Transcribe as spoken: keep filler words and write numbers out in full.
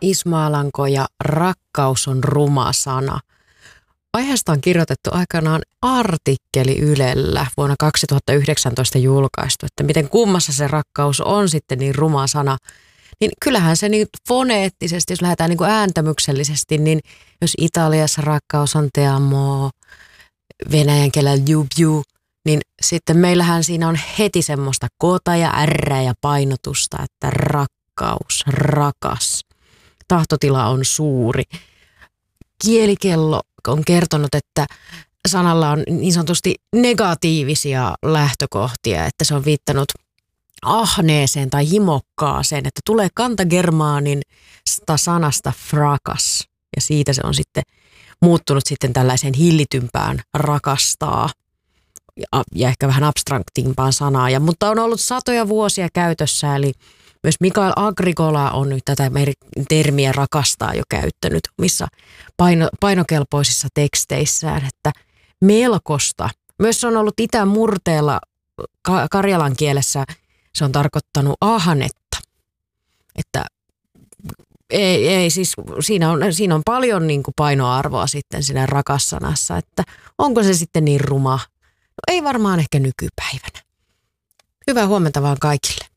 Ismo Alanko ja rakkaus on ruma sana. Aiheesta on kirjoitettu aikanaan artikkeli Ylellä vuonna kaksituhattayhdeksäntoista julkaistu, että miten kummassa se rakkaus on sitten niin ruma sana. Niin kyllähän se niin foneettisesti, jos lähdetään niin kuin ääntämyksellisesti, niin jos Italiassa rakkaus on te amo, venäjän kielellä ju ju, niin sitten meillähän siinä on heti semmoista kota ja ärrää ja painotusta, että rakkaus, rakas. Tahtotila on suuri. Kielikello on kertonut, että sanalla on niin sanotusti negatiivisia lähtökohtia, että se on viittanut ahneeseen tai himokkaaseen, että tulee kantagermaanin sanasta frakas ja siitä se on sitten muuttunut sitten tällaiseen hillitympään rakastaa ja, ja ehkä vähän abstraktimpaan sanaa, ja, mutta on ollut satoja vuosia käytössä, eli myös Mikael Agricola on nyt tätä termiä rakastaa jo käyttänyt omissa paino, painokelpoisissa teksteissään, että melkosta. Myös se on ollut itämurteella ka- karjalan kielessä, se on tarkoittanut ahanetta. Että ei, ei siis siinä on, siinä on paljon niin kuin painoarvoa sitten siinä rakassanassa, että onko se sitten niin ruma? No ei varmaan ehkä nykypäivänä. Hyvää huomenta vaan kaikille.